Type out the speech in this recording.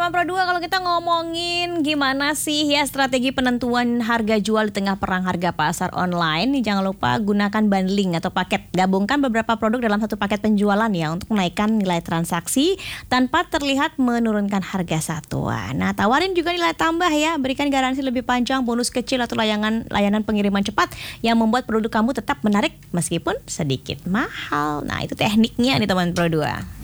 teman Pro 2, kalau kita ngomongin gimana sih ya strategi penentuan harga jual di tengah perang harga pasar online, nih jangan lupa gunakan bundling atau paket. Gabungkan beberapa produk dalam satu paket penjualan ya untuk menaikkan nilai transaksi tanpa terlihat menurunkan harga satuan. Nah, tawarin juga nilai tambah ya, berikan garansi lebih panjang, bonus kecil atau layanan pengiriman cepat yang membuat produk kamu tetap menarik meskipun sedikit mahal. Nah, itu tekniknya nih teman Pro 2.